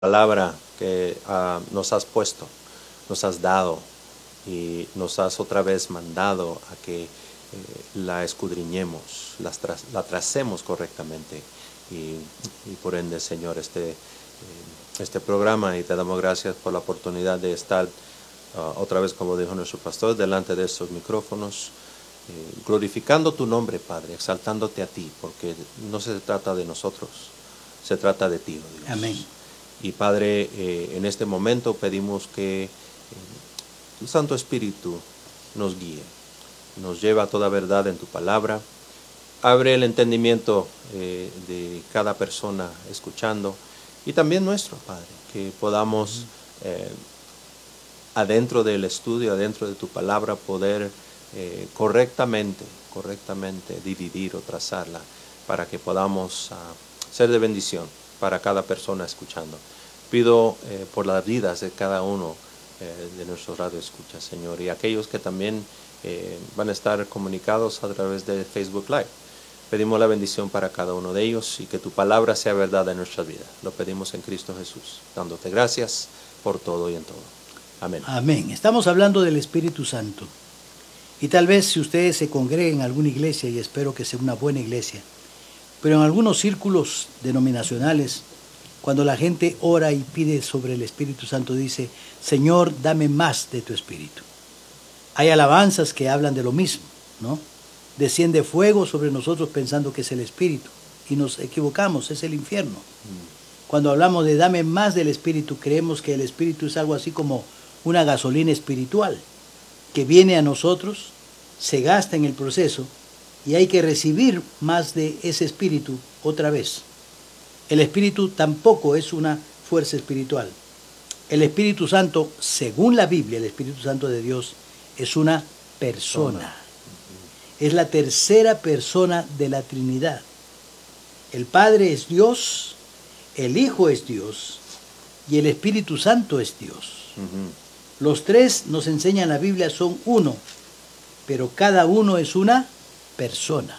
palabra que nos has puesto, nos has dado y nos has otra vez mandado a que la escudriñemos, la tracemos correctamente y por ende, Señor, este programa, y te damos gracias por la oportunidad de estar otra vez, como dijo nuestro pastor, delante de estos micrófonos, glorificando tu nombre, Padre, exaltándote a ti, porque no se trata de nosotros, se trata de ti, oh Dios. Amén. Y Padre, en este momento pedimos que tu Santo Espíritu nos guíe, nos lleva a toda verdad en tu palabra, abre el entendimiento de cada persona escuchando y también nuestro, Padre, que podamos adentro del estudio, adentro de tu palabra, poder correctamente dividir o trazarla para que podamos ser de bendición para cada persona escuchando. Pido por las vidas de cada uno de nuestros radioescuchas, Señor, y aquellos que también van a estar comunicados a través de Facebook Live. Pedimos la bendición para cada uno de ellos y que tu palabra sea verdad en nuestra vida. Lo pedimos en Cristo Jesús, dándote gracias por todo y en todo. Amén. Amén. Estamos hablando del Espíritu Santo. Y tal vez si ustedes se congreguen en alguna iglesia, y espero que sea una buena iglesia, pero en algunos círculos denominacionales, cuando la gente ora y pide sobre el Espíritu Santo, dice: Señor, dame más de tu Espíritu. Hay alabanzas que hablan de lo mismo, ¿no? Desciende fuego sobre nosotros pensando que es el Espíritu, y nos equivocamos, es el infierno. Cuando hablamos de dame más del Espíritu, creemos que el Espíritu es algo así como una gasolina espiritual, que viene a nosotros, se gasta en el proceso, y hay que recibir más de ese Espíritu otra vez. El Espíritu tampoco es una fuerza espiritual. El Espíritu Santo, según la Biblia, el Espíritu Santo de Dios, es una persona. Es la tercera persona de la Trinidad. El Padre es Dios, el Hijo es Dios y el Espíritu Santo es Dios. Los tres, nos enseña la Biblia, son uno, pero cada uno es una persona.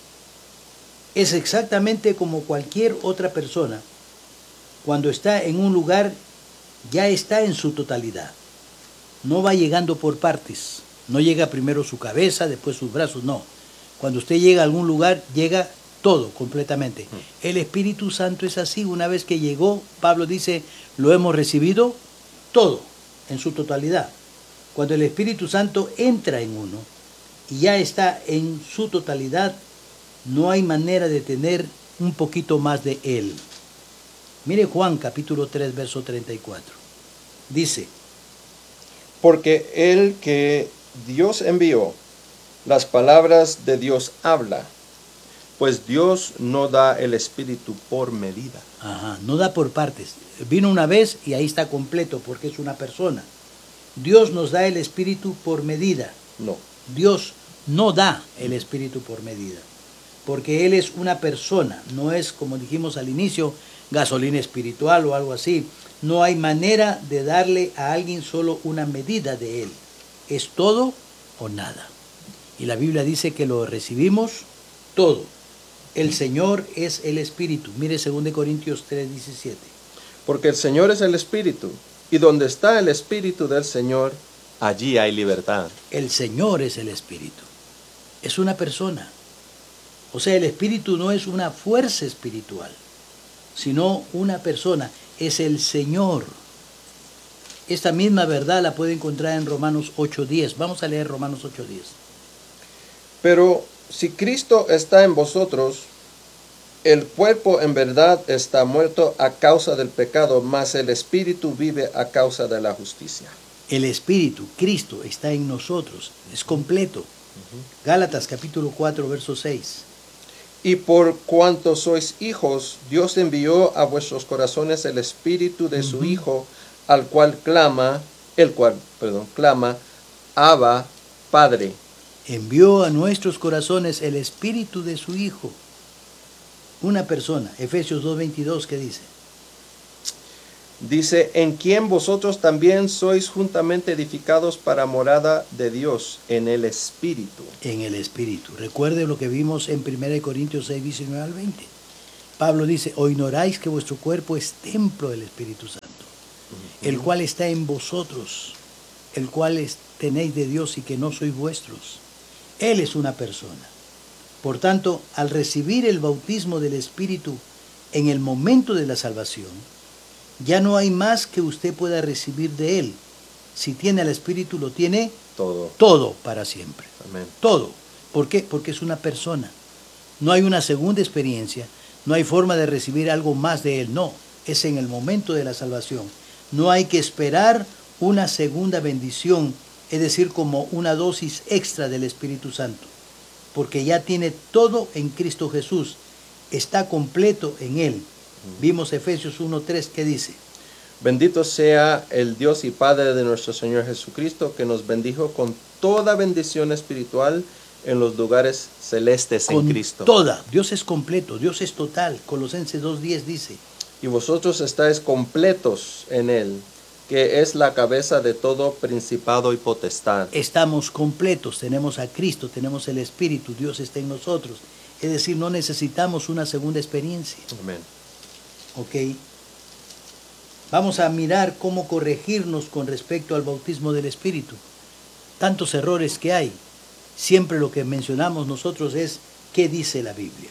Es exactamente como cualquier otra persona. Cuando está en un lugar, ya está en su totalidad. No va llegando por partes. No llega primero su cabeza, después sus brazos, no. Cuando usted llega a algún lugar, llega todo completamente. El Espíritu Santo es así. Una vez que llegó, Pablo dice, lo hemos recibido todo, en su totalidad. Cuando el Espíritu Santo entra en uno y ya está en su totalidad, no hay manera de tener un poquito más de Él. Mire Juan capítulo 3, verso 34. Dice: Porque el que Dios envió, las palabras de Dios habla, pues Dios no da el Espíritu por medida. No da por partes. Vino una vez y ahí está completo porque es una persona. Dios nos da el Espíritu por medida. no. Dios no da el Espíritu por medida, porque Él es una persona, no es, como dijimos al inicio, gasolina espiritual o algo así. No hay manera de darle a alguien solo una medida de Él. Es todo o nada. Y la Biblia dice que lo recibimos todo. El Señor es el Espíritu. Mire 2 Corintios 3:17. Porque el Señor es el Espíritu, y donde está el Espíritu del Señor, Allí hay libertad. El Señor es el Espíritu. Es una persona. O sea, el Espíritu no es una fuerza espiritual, sino una persona. Es el Señor. Esta misma verdad la puede encontrar en Romanos 8:10. Vamos a leer Romanos 8:10. pero si Cristo está en vosotros, el cuerpo en verdad está muerto a causa del pecado, mas el Espíritu vive a causa de la justicia. El Espíritu, Cristo, está en nosotros. Es completo. Gálatas capítulo 4, verso 6. Y por cuanto sois hijos, Dios envió a vuestros corazones el Espíritu de su Hijo, el cual clama, Abba, Padre. Envió a nuestros corazones el Espíritu de su Hijo. Una persona. Efesios 2:22, ¿qué dice? Dice, en quien vosotros también sois juntamente edificados para morada de Dios en el Espíritu. En el Espíritu. Recuerde lo que vimos en 1 Corintios 6, 19 al 20. Pablo dice, ¿o ignoráis que vuestro cuerpo es templo del Espíritu Santo, el cual está en vosotros, el cual tenéis de Dios y que no sois vuestros? Él es una persona. Por tanto, al recibir el bautismo del Espíritu en el momento de la salvación, ya no hay más que usted pueda recibir de Él. Si tiene al Espíritu, lo tiene todo para siempre. Amén. Todo. ¿Por qué? Porque es una persona. No hay una segunda experiencia, no hay forma de recibir algo más de Él, no. Es en el momento de la salvación. No hay que esperar una segunda bendición, es decir, como una dosis extra del Espíritu Santo, porque ya tiene todo en Cristo Jesús, está completo en Él. Vimos Efesios 1:3 que dice, Bendito sea el Dios y Padre de nuestro Señor Jesucristo, que nos bendijo con toda bendición espiritual en los lugares celestes en con Cristo. toda. Dios es completo, Dios es total. Colosenses 2:10 dice, Y vosotros estáis completos en Él, que es la cabeza de todo Principado y potestad. estamos completos, tenemos a Cristo, tenemos el Espíritu, Dios está en nosotros. Es decir, no necesitamos una segunda experiencia. Amén. ¿Ok? Vamos a mirar cómo corregirnos con respecto al bautismo del Espíritu. Tantos errores que hay. Siempre lo que mencionamos nosotros es qué dice la Biblia.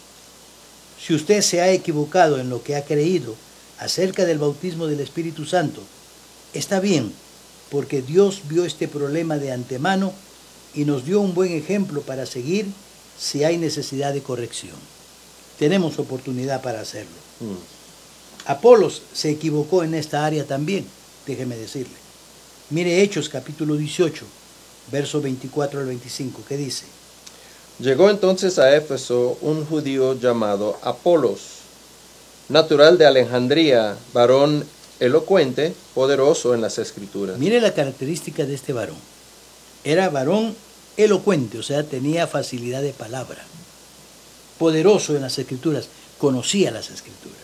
Si usted se ha equivocado en lo que ha creído acerca del bautismo del Espíritu Santo, está bien, porque Dios vio este problema de antemano y nos dio un buen ejemplo para seguir si hay necesidad de corrección. Tenemos oportunidad para hacerlo. Apolos se equivocó en esta área también, déjeme decirle. Mire Hechos capítulo 18, verso 24 al 25, que dice, Llegó entonces a Éfeso un judío llamado Apolos, natural de Alejandría, varón elocuente, poderoso en las Escrituras. mire la característica de este varón. Era varón elocuente, o sea, tenía facilidad de palabra. Poderoso en las Escrituras, conocía las Escrituras.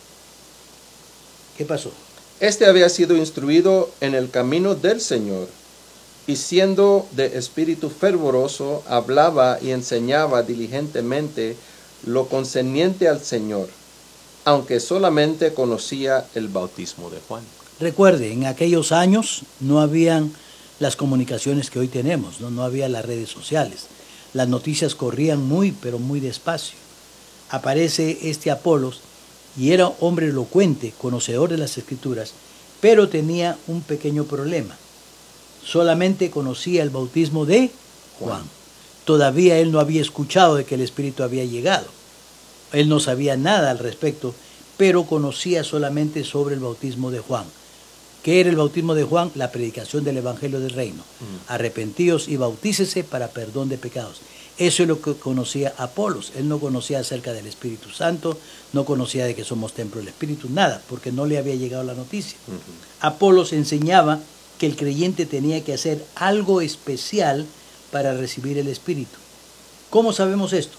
¿Qué pasó? Este había sido instruido en el camino del Señor, y siendo de espíritu fervoroso, hablaba y enseñaba diligentemente lo concerniente al Señor, aunque solamente conocía el bautismo de Juan. Recuerde, en aquellos años no habían las comunicaciones que hoy tenemos, no había las redes sociales. Las noticias corrían muy, pero muy despacio. Aparece este Apolos y era hombre elocuente, conocedor de las Escrituras, pero tenía un pequeño problema. Solamente conocía el bautismo de Juan. Todavía él no había escuchado de que el Espíritu había llegado. Él no sabía nada al respecto, pero conocía solamente sobre el bautismo de Juan. ¿Qué era el bautismo de Juan? La predicación del Evangelio del Reino. Arrepentíos y bautícese para perdón de pecados. Eso es lo que conocía Apolos. Él no conocía acerca del Espíritu Santo, no conocía de que somos templo del Espíritu, nada, porque no le había llegado la noticia. Apolos enseñaba que el creyente tenía que hacer algo especial para recibir el Espíritu. ¿Cómo sabemos esto?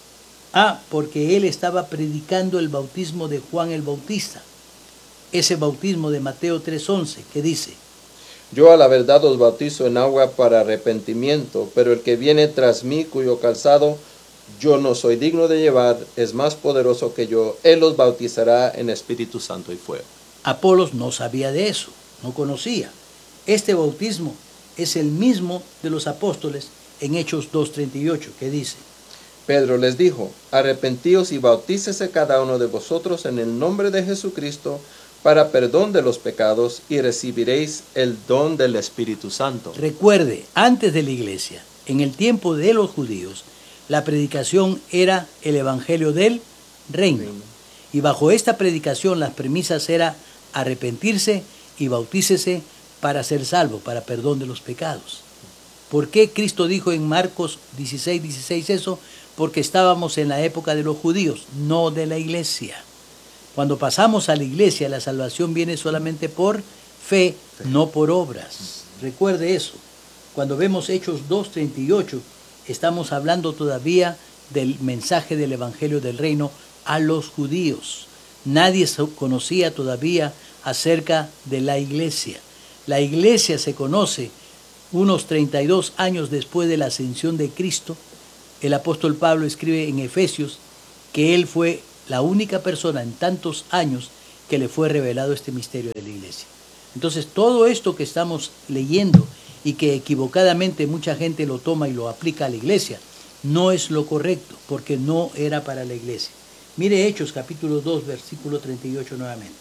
Porque él estaba predicando el bautismo de Juan el Bautista. Ese bautismo de Mateo 3:11, que dice, Yo a la verdad os bautizo en agua para arrepentimiento, pero el que viene tras mí, cuyo calzado yo no soy digno de llevar, es más poderoso que yo. Él os bautizará en Espíritu Santo y fuego. Apolos no sabía de eso, no conocía. Este bautismo es el mismo de los apóstoles en Hechos 2:38, que dice, Pedro les dijo, arrepentíos y bautícese cada uno de vosotros en el nombre de Jesucristo para perdón de los pecados y recibiréis el don Del Espíritu Santo. recuerde, antes de la iglesia, en el tiempo de los judíos, la predicación era el Evangelio del Reino. Y bajo esta predicación las premisas eran arrepentirse y bautícese para ser salvo, para perdón de los pecados. ¿Por qué Cristo dijo en Marcos 16:16 eso? Porque estábamos en la época de los judíos, no de la iglesia. Cuando pasamos a la iglesia, la salvación viene solamente por fe, no por obras. Recuerde eso. Cuando vemos Hechos 2:38, estamos hablando todavía del mensaje del Evangelio del Reino a los judíos. Nadie conocía todavía acerca de la iglesia. La iglesia se conoce unos 32 años después de la ascensión de Cristo. El apóstol Pablo escribe en Efesios que él fue la única persona en tantos años que le fue revelado este misterio de la iglesia. Entonces, todo esto que estamos leyendo y que equivocadamente mucha gente lo toma y lo aplica a la iglesia, no es lo correcto, porque no era para la iglesia. Mire Hechos capítulo 2, versículo 38 nuevamente.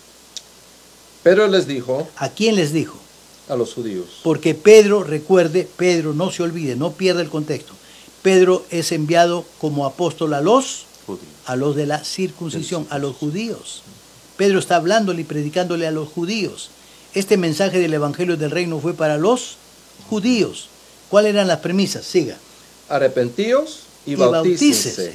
Pero les dijo ¿A quién les dijo? a los judíos. Porque Pedro, recuerde, Pedro, no se olvide, no pierda el contexto. Pedro es enviado como apóstol a los de la circuncisión, a los judíos. Pedro está hablándole y predicándole a los judíos. Este mensaje del Evangelio del Reino fue para los judíos. ¿Cuáles eran las premisas? Siga. Arrepentíos y bautícense.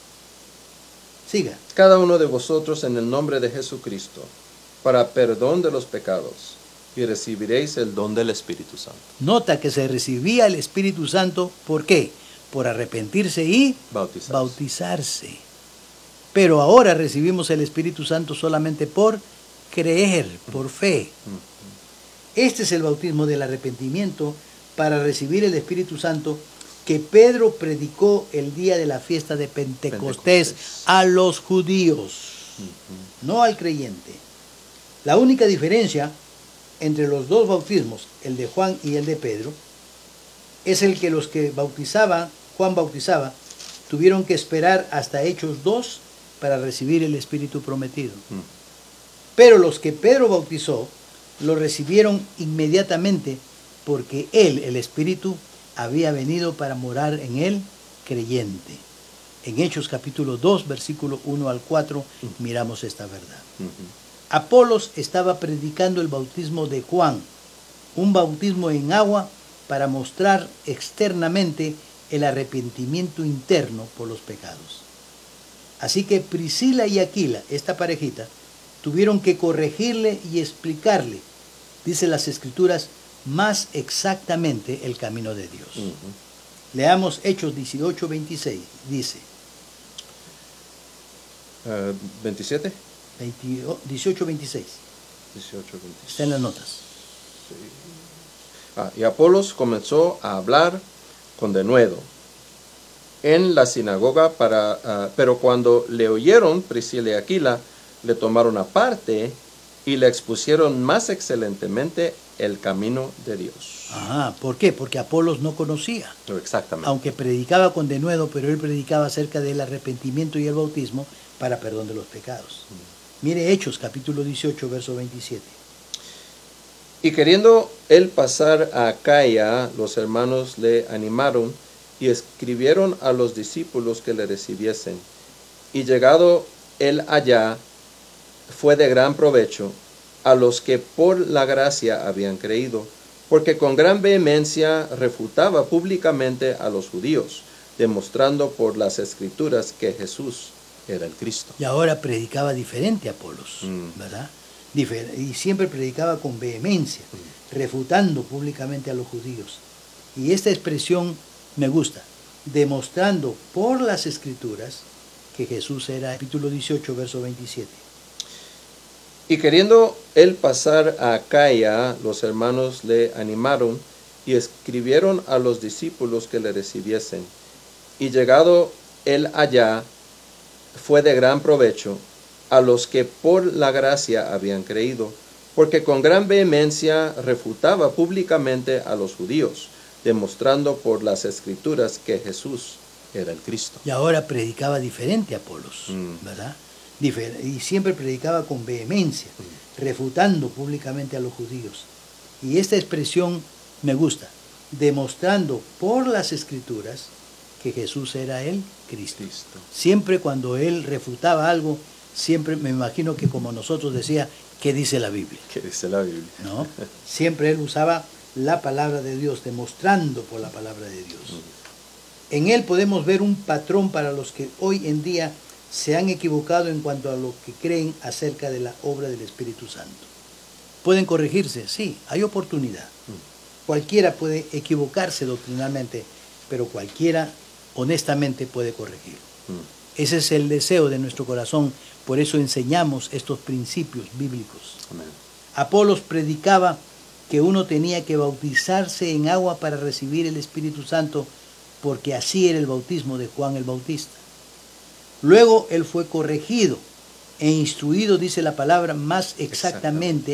Siga. Cada uno de vosotros en el nombre de Jesucristo, para perdón de los pecados, y recibiréis el don del Espíritu Santo. Nota que se recibía el Espíritu Santo, ¿por qué? Por arrepentirse y bautizarse. Pero ahora recibimos el Espíritu Santo solamente por creer, por fe. Este es el bautismo del arrepentimiento para recibir el Espíritu Santo que Pedro predicó el día de la fiesta de Pentecostés a los judíos, no al creyente. La única diferencia entre los dos bautismos, el de Juan y el de Pedro, es el que los que Juan bautizaba, tuvieron que esperar hasta Hechos 2 para recibir el Espíritu prometido. Pero los que Pedro bautizó, lo recibieron inmediatamente porque él, el Espíritu, había venido para morar en el creyente. En Hechos capítulo 2, versículo 1 al 4, miramos esta verdad. Apolos estaba predicando el bautismo de Juan, un bautismo en agua para mostrar externamente el arrepentimiento interno por los pecados. Así que Priscila y Aquila, esta parejita, tuvieron que corregirle y explicarle, dice las Escrituras, más exactamente el camino de Dios. Leamos Hechos 18, 26, dice. 27. 18, 26. 18, 26. Está en las notas. Sí. Y Apolos comenzó a hablar con denuedo en la sinagoga, pero cuando le oyeron Priscila y Aquila, le tomaron aparte y le expusieron más excelentemente el camino de Dios. ¿Por qué? Porque Apolos no conocía. Exactamente. Aunque predicaba con denuedo, pero él predicaba acerca del arrepentimiento y el bautismo para perdón de los pecados. Mire Hechos capítulo 18, verso 27. Y queriendo él pasar a Acaya, los hermanos le animaron y escribieron a los discípulos que le recibiesen. Y llegado él allá, fue de gran provecho a los que por la gracia habían creído, porque con gran vehemencia refutaba públicamente a los judíos, demostrando por las Escrituras que Jesús era el Cristo. Y ahora predicaba diferente a Apolos, ¿verdad? Y siempre predicaba con vehemencia, refutando públicamente a los judíos. Y esta expresión me gusta, demostrando por las Escrituras que Jesús era, capítulo 18, verso 27. Y queriendo él pasar a Acaya, los hermanos le animaron y escribieron a los discípulos que le recibiesen. Y llegado él allá, fue de gran provecho a los que por la gracia habían creído, porque con gran vehemencia refutaba públicamente a los judíos, demostrando por las Escrituras que Jesús era el Cristo. Y ahora predicaba diferente a Apolos, ¿verdad? Y siempre predicaba con vehemencia, refutando públicamente a los judíos. Y esta expresión me gusta, demostrando por las Escrituras que Jesús era el Cristo. Siempre cuando él refutaba algo, siempre me imagino que como nosotros decía, ¿qué dice la Biblia? ¿Qué dice la Biblia? ¿No? Siempre él usaba la palabra de Dios, demostrando por la palabra de Dios. En él podemos ver un patrón para los que hoy en día se han equivocado en cuanto a lo que creen acerca de la obra del Espíritu Santo. ¿Pueden corregirse? Sí, hay oportunidad. Cualquiera puede equivocarse doctrinalmente, pero cualquiera honestamente puede corregir. Ese es el deseo de nuestro corazón, por eso enseñamos estos principios bíblicos. Amén. Apolos predicaba que uno tenía que bautizarse en agua para recibir el Espíritu Santo, porque así era el bautismo de Juan el Bautista. Luego él fue corregido e instruido, dice la palabra, más exactamente